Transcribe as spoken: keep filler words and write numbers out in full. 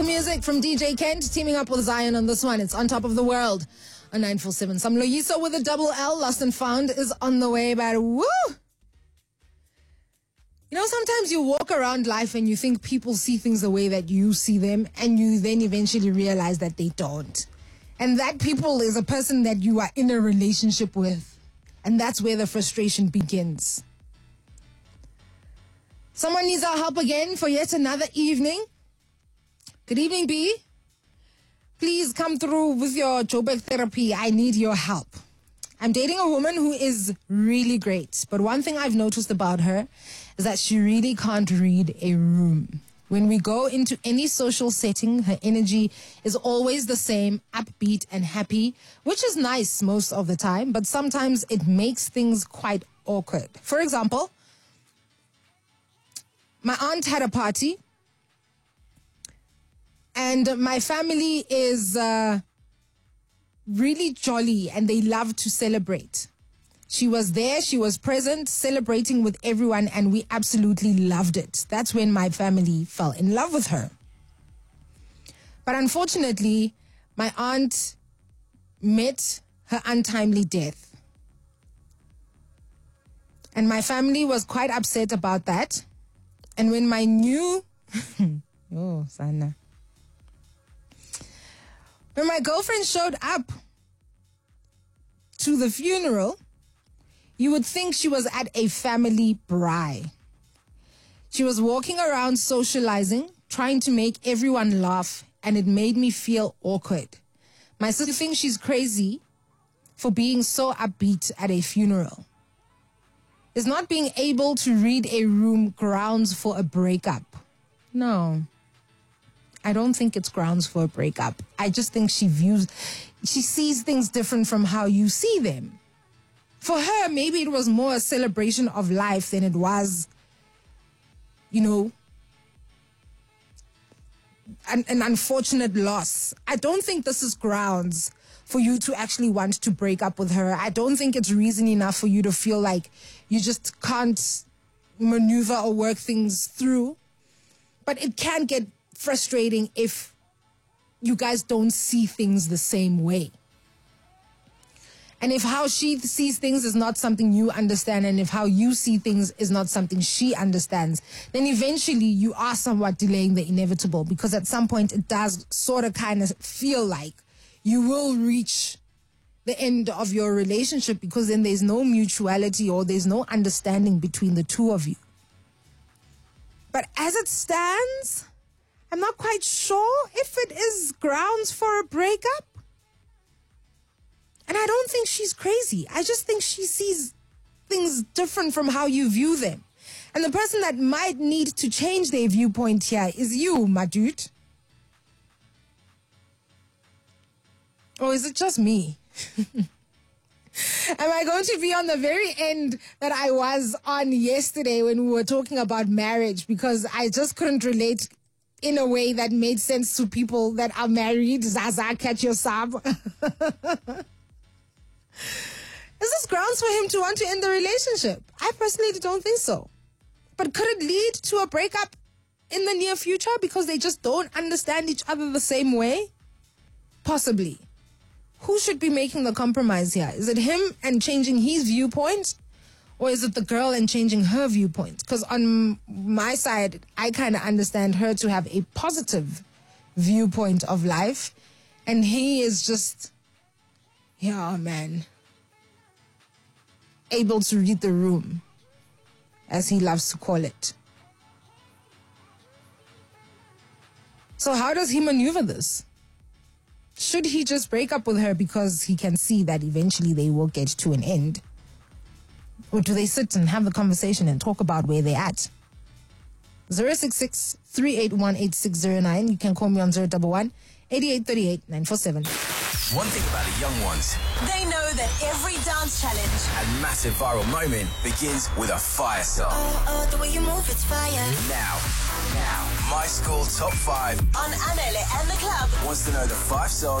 Music from D J Kent teaming up with Zion on this one. It's On Top of the World on nine four seven. Some Loyiso with a double L, Lost and Found, is on the way, but woo! You know, sometimes you walk around life and you think people see things the way that you see them, and you then eventually realize that they don't. And that people is a person that you are in a relationship with. And that's where the frustration begins. Someone needs our help again for yet another evening. Good evening, B. Please come through with your Joburg therapy. I need your help. I'm dating a woman who is really great, but one thing I've noticed about her is that she really can't read a room. When we go into any social setting, her energy is always the same, upbeat and happy, which is nice most of the time, but sometimes it makes things quite awkward. For example, my aunt had a party, and my family is uh, really jolly and they love to celebrate. She was there, she was present, celebrating with everyone, and we absolutely loved it. That's when my family fell in love with her. But unfortunately, my aunt met her untimely death. And my family was quite upset about that. And when my new... oh, Sana. When my girlfriend showed up to the funeral, you would think she was at a family braai. She was walking around socializing, trying to make everyone laugh, and it made me feel awkward. My sister thinks she's crazy for being so upbeat at a funeral. Is not being able to read a room grounds for a breakup? No. I don't think it's grounds for a breakup. I just think she views, she sees things different from how you see them. For her, maybe it was more a celebration of life than it was, you know, an, an unfortunate loss. I don't think this is grounds for you to actually want to break up with her. I don't think it's reason enough for you to feel like you just can't maneuver or work things through. But it can get frustrating if you guys don't see things the same way. And if how she sees things is not something you understand, and if how you see things is not something she understands, then eventually you are somewhat delaying the inevitable, because at some point it does sort of kind of feel like you will reach the end of your relationship, because then there's no mutuality or there's no understanding between the two of you. But as it stands, I'm not quite sure if it is grounds for a breakup. And I don't think she's crazy. I just think she sees things different from how you view them. And the person that might need to change their viewpoint here is you, my dude. Or is it just me? Am I going to be on the very end that I was on yesterday when we were talking about marriage? Because I just couldn't relate in a way that made sense to people that are married. Zaza, catch your sub. Is this grounds for him to want to end the relationship? I personally don't think so. But could it lead to a breakup in the near future because they just don't understand each other the same way? Possibly. Who should be making the compromise here? Is it him and changing his viewpoint? Or is it the girl and changing her viewpoint? Because on my side, I kind of understand her to have a positive viewpoint of life. And he is just, yeah, man, able to read the room, as he loves to call it. So how does he maneuver this? Should he just break up with her because he can see that eventually they will get to an end? Or do they sit and have the conversation and talk about where they're at? zero six six, three eight one, eight six zero nine. You can call me on zero one one, eight eight three eight, nine four seven. One thing about the young ones, they know that every dance challenge and massive viral moment begins with a fire song. Oh, oh, the way you move, it's fire. Now, now, My School Top five on Anele and the Club wants to know the five songs